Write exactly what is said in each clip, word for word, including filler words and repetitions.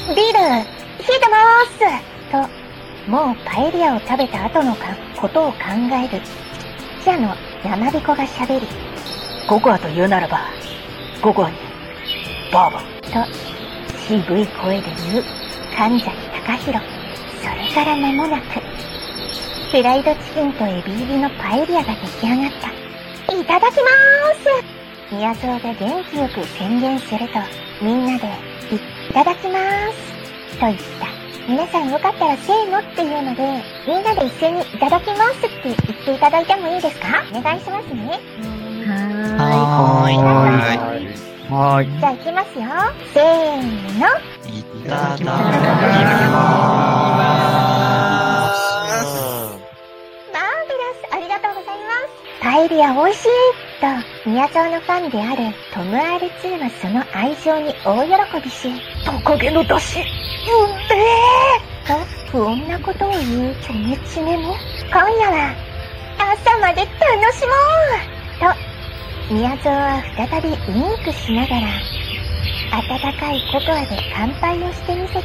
ビール、冷えてまーすと、もうパエリアを食べた後のかことを考える。記者の山彦が喋り、 ココアと言うならば、ココアに、バーボン。 と、渋い声で言う、神崎隆弘。それから間もなく、フライドチキンとエビ入りのパエリアが出来上がった。いただきまーす宮蔵が元気よく宣言すると、みんなで、いただきまーすと言った。皆さんよかったらせーのっていうので、みんなで一緒にいただきますって言っていただいてもいいですか？お願いしますね。 はーい。 はーい。 はーい。 じゃあ行きますよ。せーの。 いただきまマーベラス、ありがとうございます。パエリア美味しいと、宮沢のファンであるトム アールツー はその愛情に大喜びし、 トカゲの出汁、 うんべーと、不穏なことを言うチョメチメも、今夜は、朝まで楽しもうと、宮沢は再びウインクしながら、温かいココアで乾杯をしてみせた。はい、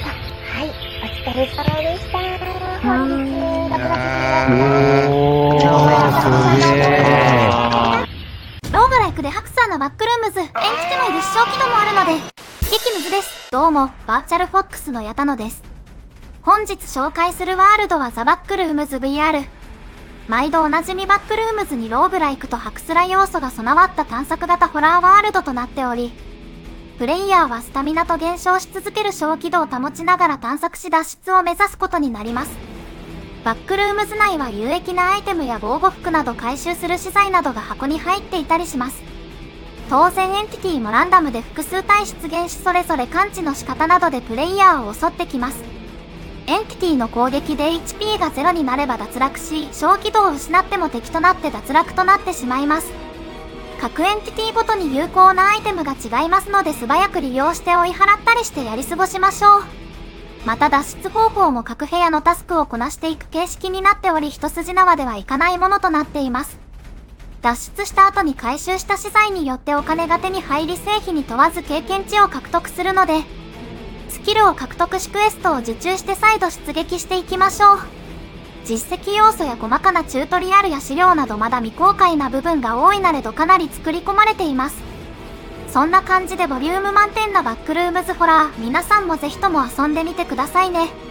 お疲れ様でした。本日、ろくがつおー、すげー。 ローグライクでハクサーのバックルームズ、延期での立証機能もあるので、激ムズです。どうも、バーチャルフォックスの矢田野です。本日紹介するワールドはザ・バックルームズ ブイアール。毎度おなじみバックルームズにローグライクとハクスラ要素が備わった探索型ホラーワールドとなっており、プレイヤーはスタミナと減少し続ける小気度を保ちながら探索し脱出を目指すことになります。バックルームズ内は有益なアイテムや防護服など回収する資材などが箱に入っていたりします。当然エンティティもランダムで複数体出現しそれぞれ感知の仕方などでプレイヤーを襲ってきます。エンティティの攻撃で エイチピー がゼロになれば脱落し、小気度を失っても敵となって脱落となってしまいます。各エンティティごとに有効なアイテムが違いますので素早く利用して追い払ったりしてやり過ごしましょう。また脱出方法も各部屋のタスクをこなしていく形式になっており一筋縄ではいかないものとなっています。脱出した後に回収した資材によってお金が手に入り成否に問わず経験値を獲得するので、スキルを獲得しクエストを受注して再度出撃していきましょう。実績要素や細かなチュートリアルや資料などまだ未公開な部分が多いなれどかなり作り込まれています。そんな感じでボリューム満点なバックルームズホラー、皆さんもぜひとも遊んでみてくださいね。